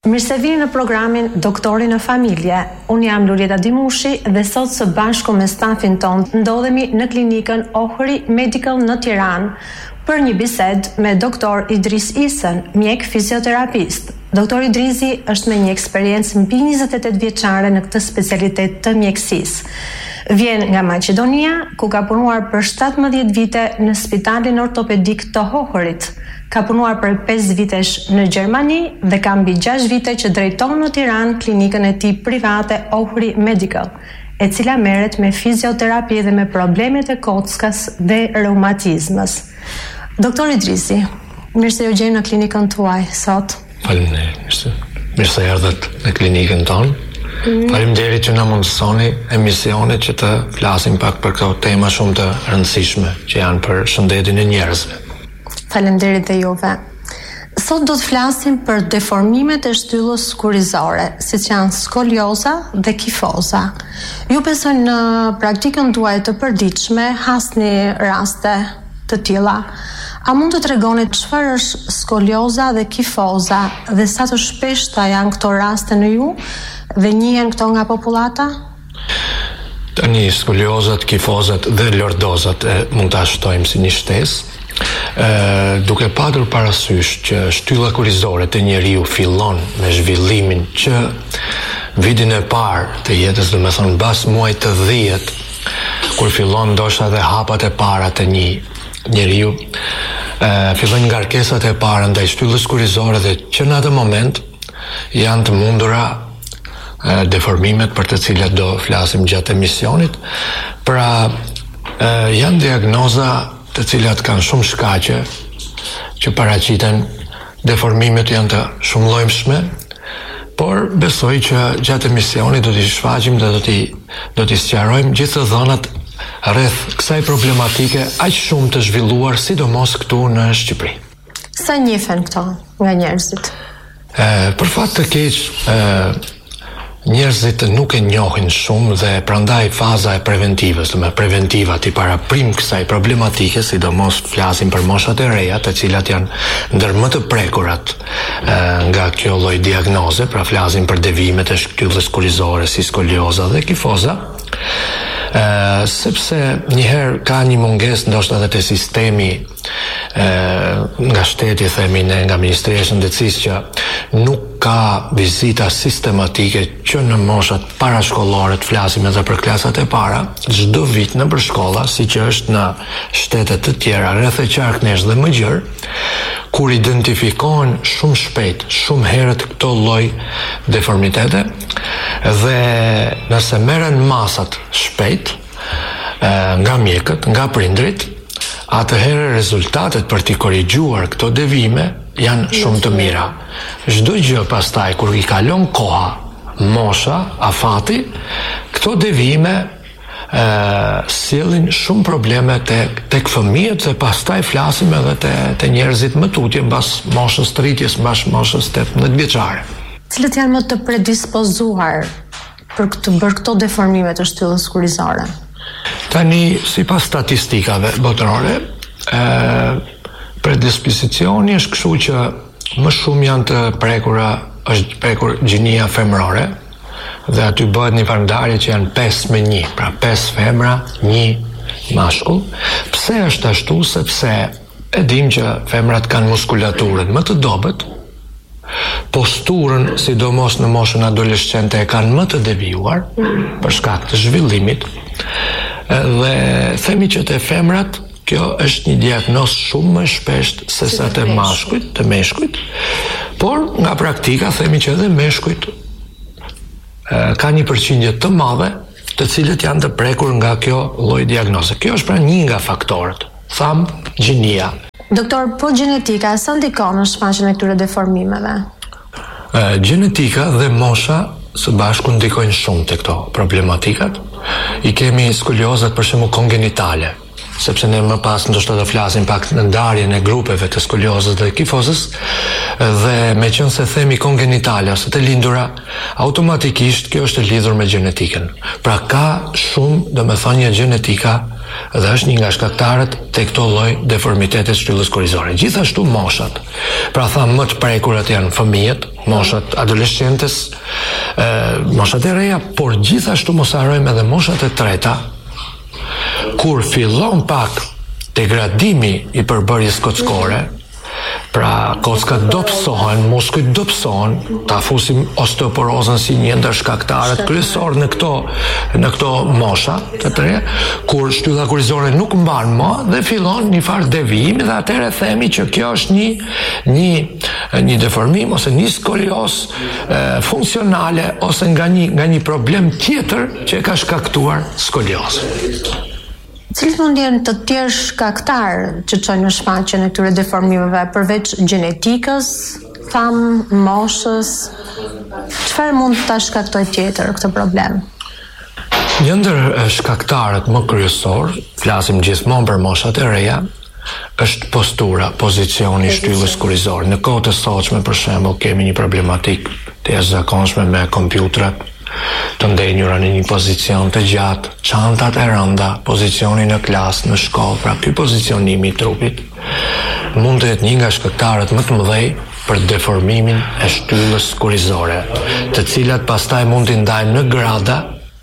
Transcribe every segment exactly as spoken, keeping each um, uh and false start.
Mirë se vini në programin Doktori në Familje. Unë jam Lurieta Dimushi dhe sot së bashku me stafin tonë ndodhemi në klinikën Ohri Medical në Tiranë për një bisedë me doktor Idris Isën, mjek fizioterapist. Doktor Idrisi është me një eksperiencë mbi njëzet e tetë vjeçare në këtë specialitet të mjekësisë. Vjen nga Maqedonia, ku ka punuar për shtatëmbëdhjetë vite në Spitalin Ortopedik të Ohrit. Ka punuar për pesë vitesh në Gjermani dhe ka mbi gjashtë vite që drejton në Tiranë klinikën e tij private Ohri Medical, e cila merret me fizioterapi dhe me problemet e kockas dhe reumatizmës. Doktor Idrisi, mirë se ju gjejmë në klinikën tuaj sot. Faleminderit. Mirë se erdhët në klinikën tonë. Mm. Faleminderit që na mundësoni emisionet që të flasim pak për këto tema shumë të rëndësishme që janë për shëndetin e njerëzve. Faleminderit dhe juve. Sot do të flasim për deformimet e shtyllës kurizore, siç janë skolioza dhe kifoza. Ju besoj në praktikën tuaj të përditshme hasni raste të tilla. A mund të tregoni çfarë është skolioza dhe kifoza dhe sa të shpeshta janë këto raste në ju dhe njihen këto nga popullata? Tani skoliozat, kifozat dhe lordozat e mund ta shtojmë si një shtesë. Uh, duke patur parasysh që shtylla kurizore të njeriu fillon me zhvillimin që vitin e parë të jetës, do të thonë mbas muajit të dhjetë, kur fillon ndoshta dhe hapat e para të një njeriu, uh, fillojnë ngarkesat e para ndaj shtyllës kurizore dhe që në atë moment janë të mundura uh, deformimet për të cilat do flasim gjatë emisionit. Pra uh, janë diagnoza të cilat kanë shumë shkaqe që paraqiten, deformimet janë të shumëllojmshme, por besoj që gjatë emisionit do t'i shfaqim dhe do t'i do t'i sqarojmë gjithë dhënat rreth kësaj problematike aq shumë të zhvilluar, sidomos këtu në Shqipëri. Sa njihen këto nga njerëzit? E, për fat të keq, e, njerëzit nuk e njohin shumë dhe prandaj faza e preventivës, do me preventiva ti paraprim kësaj problematike, sidomos flasim për moshat e reja, të cilat janë ndër më të prekurat e, nga kjo lloj diagnoze, pra flasim për devimet e shtyllës kurizore si skolioza dhe kifoza. Uh, sepse njëherë ka një munges ndoshta edhe te sistemi uh, nga shteti, themi ne, nga Ministria e Shëndetësisë, që nuk ka vizita sistematike që në moshat parashkollore, të flasim edhe për klasat e para, çdo vit në për shkolla, siç është në shtete të tjera rreth e qarknesh dhe më gjërë, kur identifikohen shumë shpejt, shumë herët këto lloj deformitete, dhe nëse merren masat shpejt nga mjekët, nga prindrit, atëherë rezultatet për t'i korrigjuar këto devime janë shumë të mira. Çdo gjë pastaj kur i kalon koha, mosha, afati, këto devime Uh, sjellin shumë probleme tek tek fëmijët dhe pastaj flasim edhe te te njerëzit më tutje mbas moshës të rritjes, mbas moshës tetëmbëdhjetë vjeçare. Cilët janë më të predispozuar për të bërë këto deformime të shtyllës kurizore? Tani, sipas statistikave botërore, uh, predispozicioni është kështu që më shumë janë të prekura, është prekur gjinia femërore, dhe aty bëhet një parandarje që janë pesë me një, pra pesë femra, një mashkull. Pse është ashtu? Sepse e dim që femrat kanë muskulaturën më të dobët, posturën, sidomos në moshën adoleshente, e kanë më të devijuar për shkak të zhvillimit. Dhe themi që te femrat kjo është një diagnozë shumë më shpesht se sa te mashkujt, te meshkujt, por nga praktika themi që edhe meshkujt ka një përqindje të madhe të cilët janë të prekur nga kjo lloj diagnoze. Kjo është pra një nga faktorët, tham gjinia. Doktor, po gjenetika sa ndikon në shfaqjen e këtyre deformimeve? E, gjenetika dhe mosha së bashku ndikojnë shumë te këto problematikat. I kemi skoliozat për shembull kongenitale, sepse ne më pas ndoshta do flasim pak në ndarjen e grupeve të skoliozës dhe kifozës, dhe me qenë se themi kongenitale ose të lindura, automatikisht kjo është lidhur me gjenetikën. Pra ka shumë, do me thënë, një gjenetika dhe është një nga shkaktarët të këto lloj deformitetet shtyllës kurrizore. Gjithashtu moshat. Pra thamë më të prekurat janë fëmijët, moshat adoleshentes, moshat e reja, por gjithashtu mos harrojmë edhe moshat e treta, kur fillon pak degradimi i përbërjes kockore. Pra, kockat dopsohen, muskujt dopsohen, ta fusim osteoporozën si një ndër shkaktarët kryesor në këto në këto mosha të treja, kur shtylla kurrizore nuk mban më dhe fillon një farë devijimi dhe atëherë themi që kjo është një një një deformim ose një skolioz funksionale ose nga një nga një problem tjetër që e ka shkaktuar skoliozën. Cilat mund jenë të tjerë shkaktar që çojnë në shfaqjen e këtyre deformimeve përveç gjenetikës, tham, moshës? Çfarë mund ta shkaktojë tjetër këtë problem? Një ndër shkaktarët më kryesor, flasim gjithmonë për moshat e reja, është postura, pozicioni i shtyllës kurrizore. Në kohët e sotshme, për shembull, kemi një problematik të jashtëzakonshme me kompjutrat, të ndenjura në një pozicion të gjatë, çantat e rënda, pozicioni në klasë, në shkollë, pra ky pozicionimi i trupit mund të jetë një nga shkaktarët më të mëdhej për deformimin e shtyllës kurrizore, të cilat pastaj mund t'i ndajmë në grada,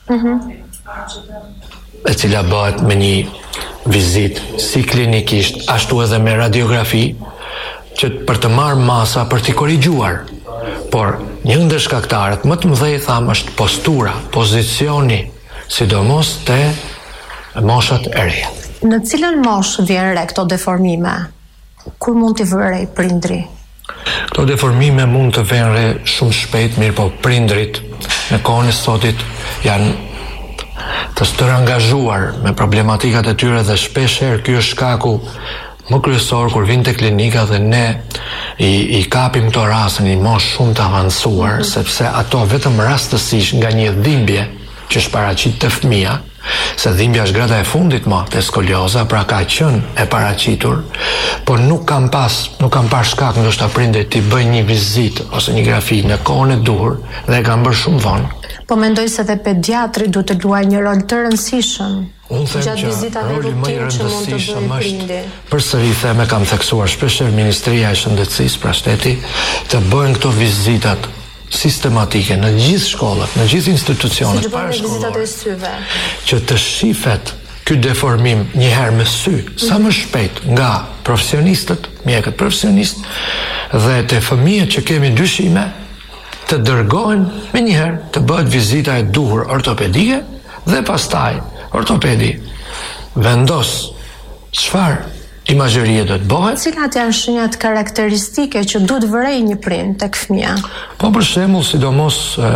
mm-hmm. e cila bëhet me një vizitë si klinikisht, ashtu edhe me radiografi, që për të marrë masa për t'i korrigjuar. Por një ndër shkaktarët më të mëdhej tham është postura, pozicioni, sidomos te moshat e reja. Në cilën moshë vjen re këto deformime? Kur mund t'i vërej prindri? Këto deformime mund të vjen re shumë shpejt, mirë po prindrit në kohën e sotit janë të stërangazhuar me problematikat e tyre dhe shpeshherë ky është shkaku më kryesor kur vinë te klinika dhe ne i, i kapim këto raste në një moshë shumë të avancuar, mm-hmm. sepse ato vetëm rastësisht nga një dhimbje që është paraqit te fëmia, se dhimbja është grada e fundit më te skolioza, pra ka qenë e paraqitur, por nuk kam pas, nuk kam parë shkak ndoshta prindërit të bëjnë një vizitë ose një grafi në kohën e duhur dhe e kanë bërë shumë vonë. Po mendoj se dhe pediatri duhet të luajë një rol të rëndësishëm. Unë them që roli më i rëndësishëm është, përsëri them e kam theksuar shpeshherë Ministria e Shëndetësisë, pra shteti, të bëjnë këto vizitat sistematike në gjithë shkollat, në gjithë institucionet parashkollore, që të shifet ky deformim një herë me sy, sa më shpejt nga profesionistët, mjekët profesionistë dhe te fëmijët që kemi dyshime, të dërgohen me njëherë të bëhet vizita e duhur ortopedike dhe pastaj ortopedi vendos çfarë imazherie do të bëhet. Cilat janë shenjat karakteristike që duhet vërej një prind tek fëmia? Po për shembull, sidomos e,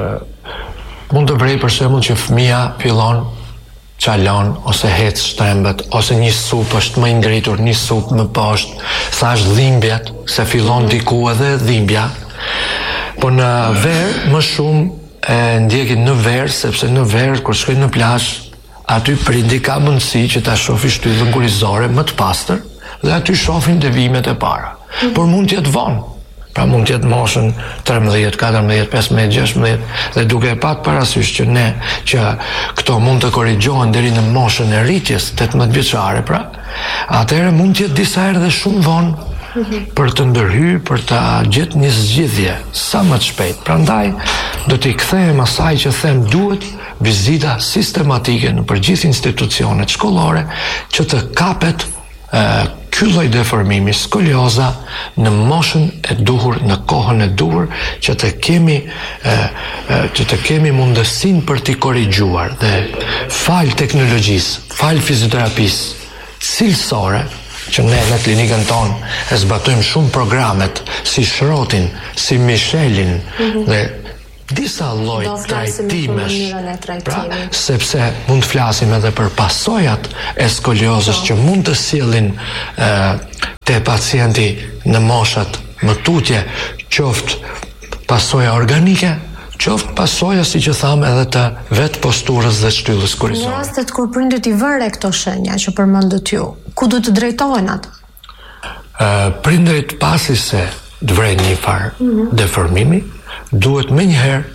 mund të vrej për shembull që fëmia fillon çalon ose hec shtrembet ose një sup është më i ngritur, një sup më poshtë, thash dhimbjet, se fillon diku edhe dhimbja. Po në verë më shumë e ndjekin në verë, sepse në verë kur shkojnë në plazh, aty prindi ka mundësi që ta shohë shtyllën kurrizore më të pastër dhe aty shohin devimet e para. Por mund të jetë vonë. Pra mund të jetë moshën tretëmbëdhjetë, katërmbëdhjetë, pesëmbëdhjetë, gjashtëmbëdhjetë dhe duke e pat parasysh që ne që këto mund të korrigjohen deri në moshën e rritjes tetëmbëdhjetë vjeçare, pra, atëherë mund të jetë disa herë dhe shumë vonë për të ndërhyrë, për të gjetë një zgjidhje sa më të shpejt. Prandaj do t'i kthehem asaj që them, duhet vizita sistematike në përgjithë institucionet shkollore që të kapet e, ky lloj deformimi, skolioza, në moshën e duhur, në kohën e duhur, që të kemi e, e, që të kemi mundësinë për t'i korrigjuar dhe fal teknologjisë, fal fizioterapisë cilësore, që ne në klinikën tonë e zbatojmë shumë programet si Shrotin, si Michelin, mm-hmm. dhe disa lloj trajtimesh, pra, sepse mund të flasim edhe për pasojat e skoliozës që mund të sjellin e, te pacienti në moshat më tutje, qoftë pasoja organike, qoftë pasoja, si që thamë, edhe të vetë posturës dhe shtyllës kurrizore. Në rastet kur prindët i vëre këto shenja që përmendët ju, ku do të drejtohen ata? Uh, prindërit pasi se të vrejnë një farë mm-hmm. deformimi, duhet me njëherë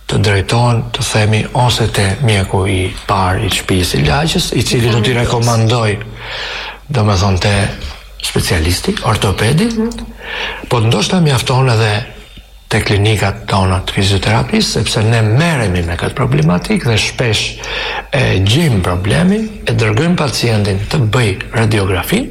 të drejtohen, të themi, ose te mjeku i parë i shtëpisë i lagjës, i cili do t'i rekomandoj, do me thonë, te specialisti, ortopedi, mm-hmm. po ndoshta mjafton edhe te klinikat tona të fizioterapisë, sepse ne merremi me këtë problematik dhe shpesh e gjejmë problemin, e dërgojmë pacientin të bëj radiografi,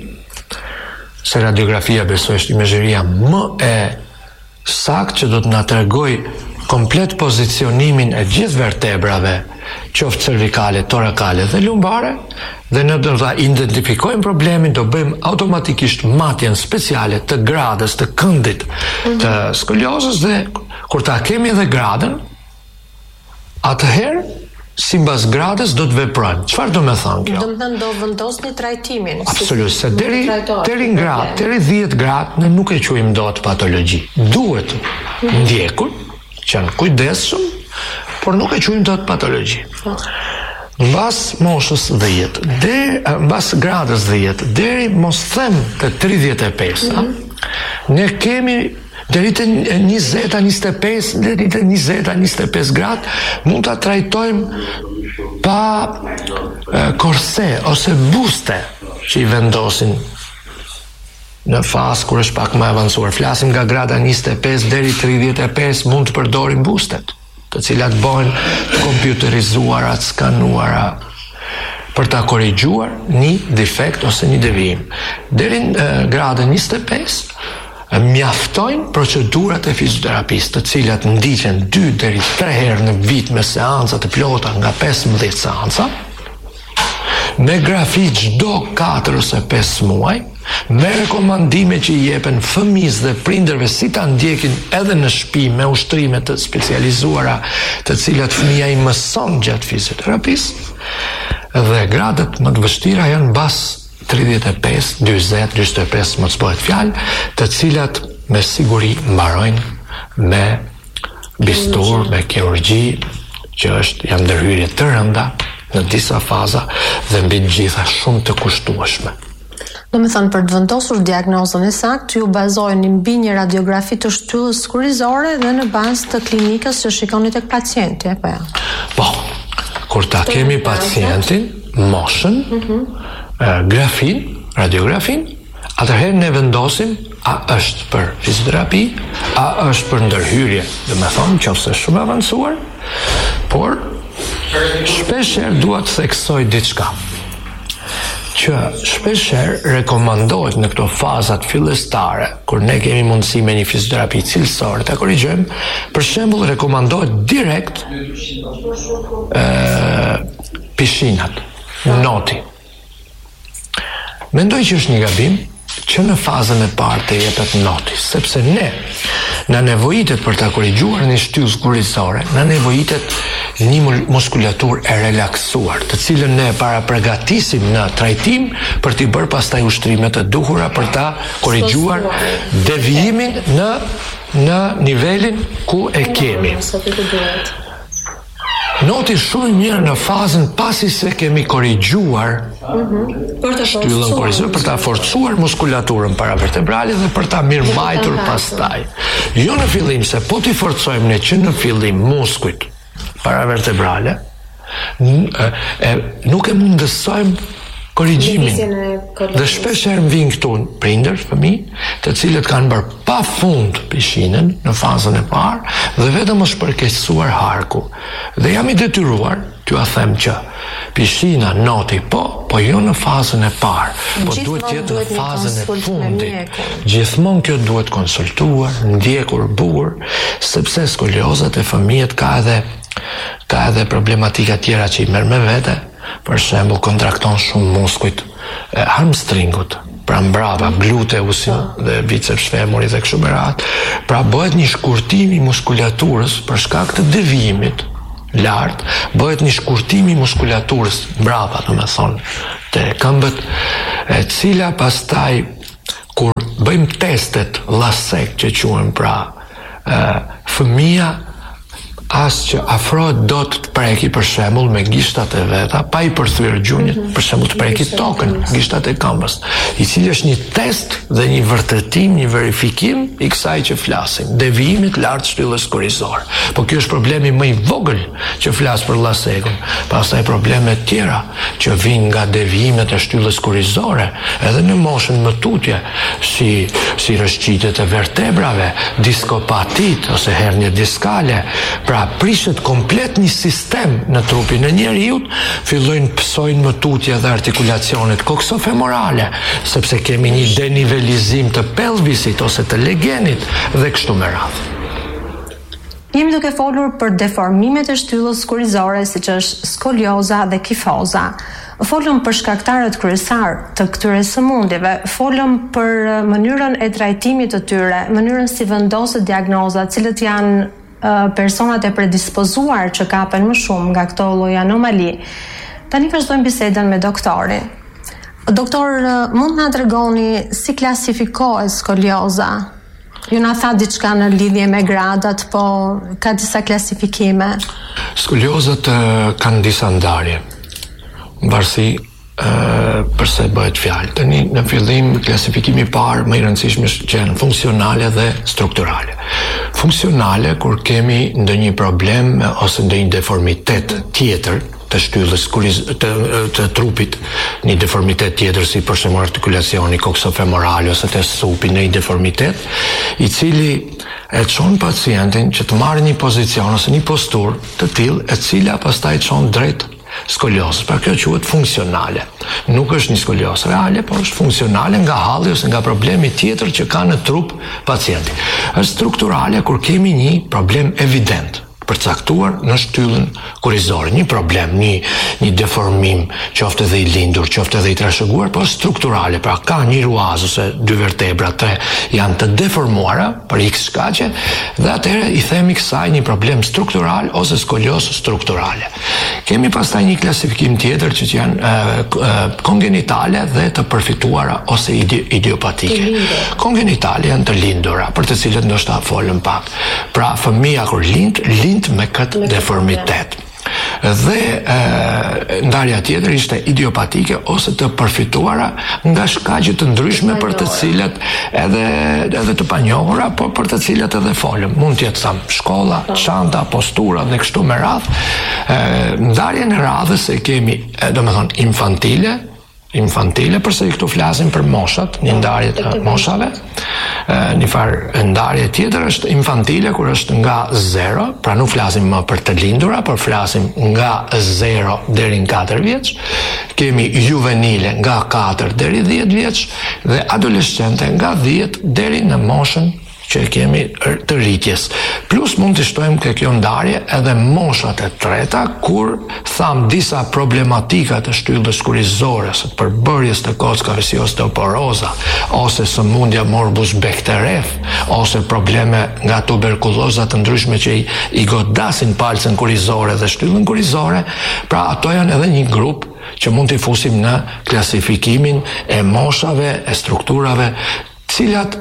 se radiografia besoj është imazheria më e saktë që do të na tregoj komplet pozicionimin e gjithë vertebrave, qoftë cervikale, torakale dhe lumbare, dhe ne do ta identifikojmë problemin, do bëjmë automatikisht matjen speciale të gradës të këndit të skoliozës, dhe kur ta kemi edhe gradën, atëherë sipas gradës do të veprojmë. Çfarë do të thonë kjo? Do të thënë do vendosni trajtimin. Absolutisht, se deri deri në gradë, deri dhjetë gradë ne nuk e quajmë dot patologji. Duhet ndjekur, qenë kujdesshëm, por nuk e quajmë dot patologji. Mbas moshës dhjetë, deri mbas gradës dhjetë, deri mos them të tridhjetë e pesë, ne kemi deri te njëzet a njëzet e pesë, deri te njëzet a njëzet e pesë gradë, mund ta trajtojmë pa e, korse ose buste që i vendosin në fazë kur është pak më avancuar. Flasim nga grada njëzet e pesë deri tridhjetë e pesë, mund të përdorim bustet, të cilat bëhen të kompjuterizuara, të skanuara, për ta korrigjuar një defekt ose një devijim. Deri në gradën njëzet e pesë mjaftojnë procedurat e fizioterapisë, të cilat ndiqen dy deri tre herë në vit me seanca të plota nga pesëmbëdhjetë seanca, me grafi çdo katër ose pesë muaj, me rekomandime që i jepen fëmijës dhe prindërve si ta ndjekin edhe në shtëpi me ushtrime të specializuara, të cilat fëmia i mëson gjatë fizioterapisë, dhe gradat më të vështira janë mbas tridhjetë e pesë, dyzet, dyzet e pesë, më të bëhet fjalë, të cilat me siguri mbarojnë me bistur, me kirurgji, që është janë ndërhyrje të rënda në disa faza dhe mbi të gjitha shumë të kushtueshme. Do me thënë, për të vendosur diagnozën e saktë, ju bazojeni mbi një radiografi të shtyllës kurizore dhe në bazë të klinikës që shikoni tek pacienti, apo jo? Po, kur ta kemi pacientin, moshën, mm-hmm. grafin, radiografin, atëherë ne vendosim a është për fizioterapi, a është për ndërhyrje, dhe me thonë, qofse shumë avancuar, por shpesher dua të theksoj diçka, që shpesher rekomandohet në këto fazat fillestare, kur ne kemi mundësi me një fizioterapi cilësore të korrigjojmë, për shembull rekomandohet direkt e, pishinat, noti. Mendoj që është një gabim që në fazën e parë të jepet noti, sepse ne na nevojitet për ta korrigjuar një shtyllë kurizore, na nevojitet një muskulaturë e relaksuar, të cilën ne para përgatisim në trajtim për t'i bërë pastaj ushtrimet e duhura për ta korrigjuar devijimin në në nivelin ku e kemi. Noti shumë mirë në fazën pasi se kemi korrigjuar mm-hmm. shtyllën kurizore, për ta forcuar muskulaturën paravertebrale dhe për ta mirëmbajtur pastaj. Jo në fillim, se po t'i forcojmë ne që në fillim muskujt paravertebrale, e, e, nuk e mundësojmë korrigjimin. Dhe shpesh herë vijnë këtu prindër, fëmijë, të cilët kanë bërë pafund pishinën në fazën e parë dhe vetëm është përkeqësuar harku. Dhe jam i detyruar t'ju a them që pishina noti po, po jo në fazën e parë, po duhet të jetë në fazën e fundit. Gjithmonë kjo duhet konsultuar, ndjekur, bukur, sepse skoliozat e fëmijët ka edhe ka edhe problematika tjera që i merr me vete. Për shembull, kontrakton shumë muskujt e hamstringut, pra mbrapa, gluteusin dhe biceps femuri dhe kështu me radhë. Pra bëhet një shkurtim i muskulaturës për shkak të devijimit lart, bëhet një shkurtim i muskulaturës mbrapa, domethënë, te këmbët, e cila pastaj kur bëjmë testet lasek që quhen, pra e, fëmia as që afrohet dot të preki për shembull me gishtat e veta, pa i përthyer gjunjët, mm -hmm. për shembull të preki tokën, gishtat e këmbës, i cili është një test dhe një vërtetim, një verifikim i kësaj që flasim, devijimit lart shtyllës kurrizore. Po ky është problemi më i vogël që flas për llasekun. Pastaj probleme të tjera që vijnë nga devijimet e shtyllës kurrizore, edhe në moshën më tutje, si si rrëshqitjet e vertebrave, diskopatit ose hernje diskale. Pra prishet komplet një sistem në trupin e njeriut, fillojnë pësojnë më tutje dhe artikulacionet koksofemorale, sepse kemi një denivelizim të pelvisit ose të legenit dhe kështu me radhë. Jemi duke folur për deformimet e shtyllës kurrizore, siç është skolioza dhe kifoza. Folëm për shkaktarët kryesar të këtyre sëmundjeve, folëm për mënyrën e trajtimit të tyre, mënyrën si vendoset diagnoza, cilët janë personat e predispozuar që kapen më shumë nga këto lloj anomali. Tani vazhdojmë bisedën me doktorin. Doktor, mund na tregoni si klasifikohet skolioza? Ju na tha diçka në lidhje me gradat, po ka disa klasifikime. Skoliozat uh, kanë disa ndarje, varësi uh, përse bëhet fjalë. Tani në fillim klasifikimi i parë më i rëndësishëm është që janë funksionale dhe strukturale. Funksionale kur kemi ndonjë problem ose ndonjë deformitet tjetër të shtyllës të, të trupit, një deformitet tjetër si për shembull artikulacioni koksofemoral ose të supi, një deformitet i cili e çon pacientin që të marrë një pozicion ose një posturë të tillë e cila pastaj çon drejt skoliozës. Pra kjo quhet funksionale. Nuk është një skoliozë reale, por është funksionale nga halli ose nga problemi tjetër që ka në trup pacienti. Është strukturale kur kemi një problem evident përcaktuar në shtyllën kurrizore, një problem, një një deformim, qoftë edhe i lindur, qoftë edhe i trashëguar, por strukturale, pra ka një ruaz ose dy vertebra tre janë të deformuara për x shkaqe dhe atëherë i themi kësaj një problem struktural ose skoliozë strukturale. Kemi pastaj një klasifikim tjetër që janë uh, uh, kongenitale dhe të përfituara ose idi idiopatike. Kongenitale janë të lindura, për të cilët ndoshta folëm pak. Pra fëmia kur lind, lind me këtë deformitet. Dhe e, ndarja tjetër ishte idiopatike ose të përfituara nga shkaqe të ndryshme për të cilat edhe edhe të panjohura, por për të cilat edhe folëm. Mund të jetë sa shkolla, çanta, postura dhe kështu me radhë. Ndarjen e radhës e kemi, domethënë infantile, infantile, përse këtu flasim për moshat, një ndarje të moshave. Një farë ndarje tjetër është infantile, kur është nga zero, pra nuk flasim më për të lindura, por flasim nga zero deri në katër vjeç. Kemi juvenile nga katër deri dhjetë vjeç dhe adolescente nga dhjetë deri në moshën që kemi të rritjes. Plus mund të shtojmë ke kjo ndarje edhe moshat e treta, kur tham disa problematika të shtyllës kurrizore, të përbërjes të kockave si osteoporoza, ose sëmundja morbus Bechterew, ose probleme nga tuberkuloza të ndryshme që i, i godasin palcën kurrizore dhe shtyllën kurrizore, pra ato janë edhe një grup që mund t'i fusim në klasifikimin e moshave, e strukturave, cilat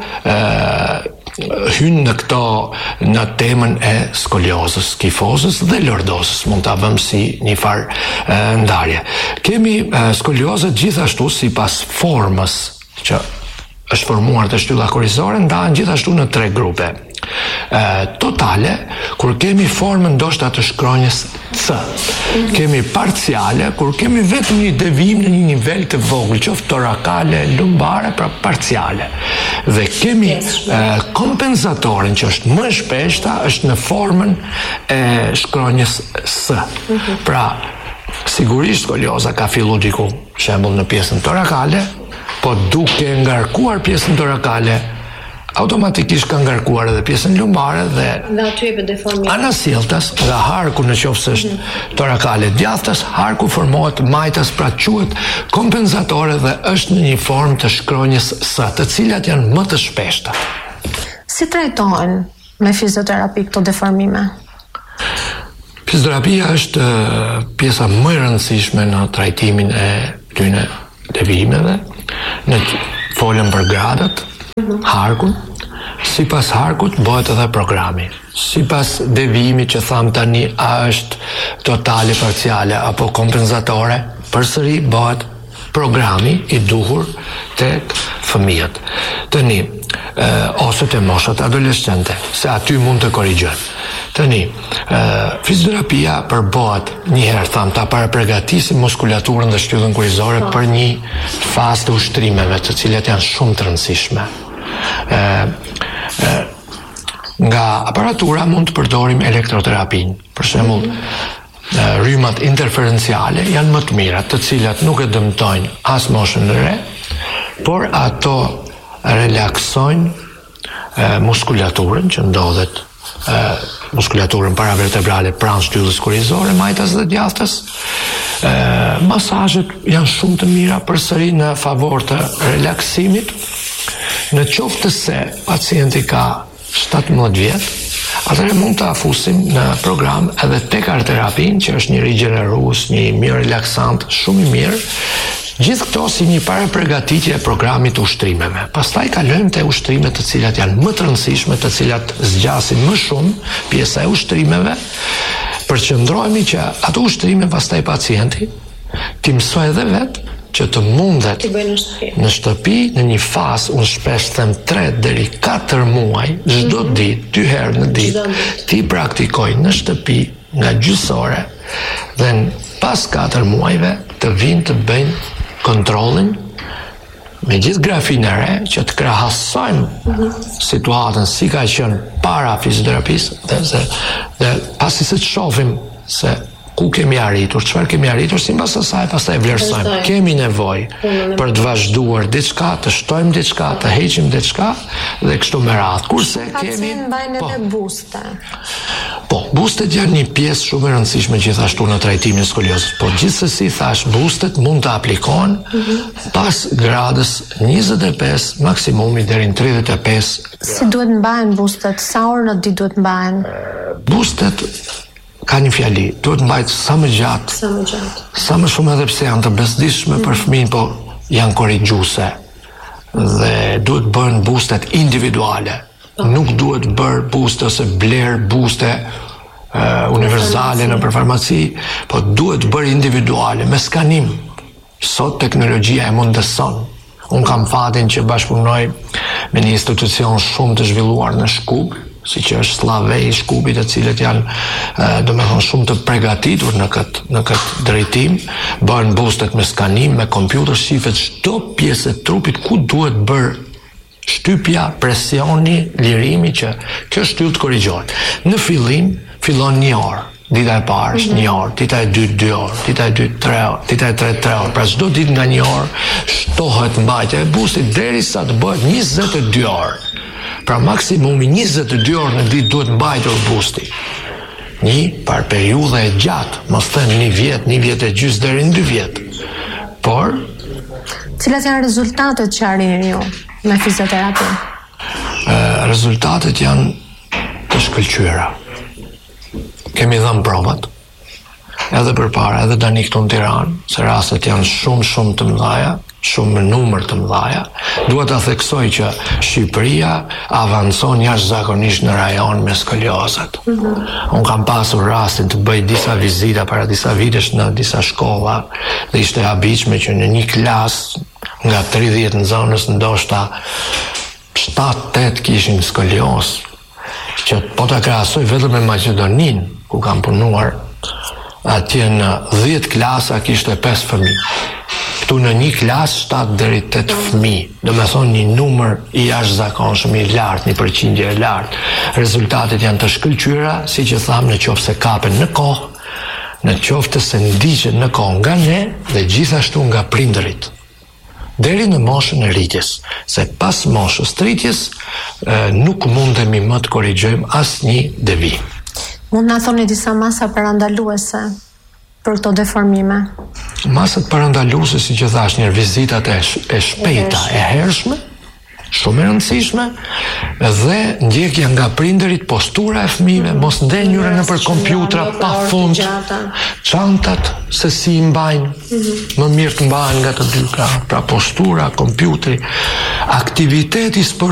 e, hynë në këto, në temën e skoliozës, kifozës dhe lordozës, mund ta vëmë si një farë e, ndarje. Kemi e, skoliozët gjithashtu si pas formës që është formuar të shtylla kurrizore, ndahen gjithashtu në tre grupe. E, totale, kur kemi formën ndoshta të shkronjës C. Kemi parciale, kur kemi vetëm një devijim në një nivel të vogël, qoftë torakale, lumbare, pra parciale. Dhe kemi e, kompensatorin që është më shpeshta, është në formën e shkronjës S. Pra, sigurisht skolioza ka fillu diku, shembull në pjesën torakale, po duke ngarkuar pjesën torakale, automatikisht ka ngarkuar edhe pjesën lumbare dhe nga aty e deformimi. Anasjelltas nga harku në qoftë se është mm-hmm. torakale djathtas, harku formohet majtas, pra quhet kompensatore dhe është në një formë të shkronjës S, të cilat janë më të shpeshta. Si trajtohen me fizioterapi këto deformime? Fizioterapia është pjesa më e rëndësishme në trajtimin e këtyre devijimeve. Ne folëm për gradat, harkun, Si pas harkut, bëhet edhe programi. Si pas devijimit që tham tani, a është totale, parciale, apo kompensatore, përsëri bëhet programi i duhur tek fëmijët. Tani, eh, ose të moshat adolescente, se aty mund të korrigjojmë. Tani, eh, fizioterapia përbëhet njëherë tham ta paraprogatisim muskulaturën dhe shtyllën kurrizore për një fazë të ushtrimeve, të cilat janë shumë të rëndësishme. Eh, eh, nga aparatura mund të përdorim elektroterapinë. Për shembull, mm-hmm. rrymat interferenciale janë më të mira, të cilat nuk e dëmtojnë as moshën e re, por ato relaksojnë e, muskulaturën që ndodhet e, muskulaturën paravertebrale pranë shtyllës kurrizore, majtas dhe djathtës. E, masazhet janë shumë të mira përsëri në favor të relaksimit. Në qoftë se pacienti ka shtatëmbëdhjetë vjet, atëherë mund të afusim në program edhe tekarterapin, që është një rigjenerues, një mirë relaksant, shumë i mirë. Gjithë këto si një paraprogatitie e programit të ushtrimeve. Pastaj kalojmë te ushtrimet të cilat janë më të rëndësishme, të cilat zgjasin më shumë pjesa e ushtrimeve. Përqendrohemi që ato ushtrime pastaj pacienti ti mësoj edhe vetë që të mundet në shtëpi, në një fazë, unë shpesh them tre deri katër muaj, çdo mm-hmm. ditë, dy herë në ditë, ti praktikoj në shtëpi nga gjysore dhe pas katër muajve të vinë të bëjnë kontrollin me gjithë grafinë e re që të krahasojmë mm-hmm. situatën si ka qenë para fizioterapisë dhe, dhe, dhe pasi se të shohim se ku kemi arritur, çfarë kemi arritur, sipas asaj pastaj vlerësojmë. Kemi nevojë për të vazhduar diçka, të shtojmë diçka, të heqim diçka dhe kështu me radhë. Kurse kemi mbajnë edhe buste. Po, bustet janë një pjesë shumë e rëndësishme gjithashtu në trajtimin e skoliozës. Po gjithsesi thash, bustet mund të aplikohen mm-hmm. pas gradës njëzet e pesë, maksimumi deri në tridhjetë e pesë. Si duhet mbahen bustet? Sa orë në ditë duhet mbahen? Bustet ka një fjali, duhet mbajt sa më gjatë, sa më gjatë, sa më shumë edhe pse janë të bezdishme mm. për fëmijën, po janë korrigjuese dhe duhet bërë bustet individuale. Okay. Nuk duhet bërë buste ose bler buste uh, universale në për farmaci, po duhet bërë individuale me skanim. Sot teknologjia e mundëson. Unë kam fatin që bashkëpunoj me një institucion shumë të zhvilluar në Shkup, si që është Slavej, Shkupi, të cilët janë do me thonë shumë të përgatitur në këtë, në këtë drejtim, bërën bustet me skanim, me kompjuter, shifet çdo pjesë e trupit ku duhet bërë shtypja, presioni, lirimi që kjo shtyllë të korrigjohet. Në fillim, fillon një orë. Dita e parë është mm-hmm. një orë, dita e dytë dy orë, dita e dytë tre orë, dita e tretë tre orë. Pra çdo ditë nga një orë shtohet mbajtja e bustit derisa të bëhet njëzet e dy orë. Pra maksimumi njëzet e dy orë në ditë duhet mbajtur busti. Një par periudhë e gjatë, mos them një vjet, një vjet e gjysmë deri në dy vjet. Por cilat janë rezultatet që arrini ju me fizioterapi? Rezultatet janë të shkëlqyera. Kemi dhënë provat, edhe përpara, edhe tani këtu në Tiranë, se rastet janë shumë shumë të mëdha, shumë me numër të mëdha. Dua ta theksoj që Shqipëria avancon jashtëzakonisht në rajon me skoliozat. Mm-hmm. Unë kam pasur rastin të bëj disa vizita para disa vitesh në disa shkolla dhe ishte e habitshme që në një klasë nga tridhjetë nxënës ndoshta shtatë tetë kishin skoliozë. Që po ta krahasoj vetëm me Maqedoninë, ku kam punuar, atje në dhjetë klasa kishte pesë fëmijë. Këtu në një klasë shtatë deri tetë fëmijë. Do me thonë një numër i jashtëzakonshëm i lartë, një përqindje e lartë. Rezultatet janë të shkëlqyera, siç e tham, në qoftë se kapen në kohë, në qoftë se ndiqet në kohë nga ne dhe gjithashtu nga prindërit. Deri në moshën e rritjes, se pas moshës të rritjes nuk mundemi më të korrigjojmë asnjë devi. Mund na thoni disa masa parandaluese për këto deformime? Masat parandaluese, si që thash, një vizitat e, sh e shpejta, e hershme, shumë e rëndësishme, dhe ndjekja nga prindërit, postura e fëmijëve, mos ndenjure në për kompjutra pa fund, çantat se si i mbajnë, më mirë të mbahen nga të dy, pra postura, kompjutri, aktiviteti sport